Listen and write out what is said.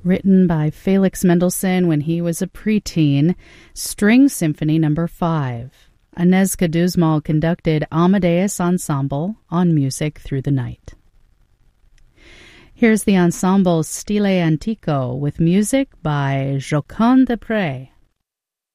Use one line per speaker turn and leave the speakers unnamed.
written by Felix Mendelssohn when he was a preteen, String Symphony No. 5. Inez Caduzmal conducted Amadeus Ensemble on Music Through the Night. Here's the ensemble Stile Antico with music by Jocond Desprez.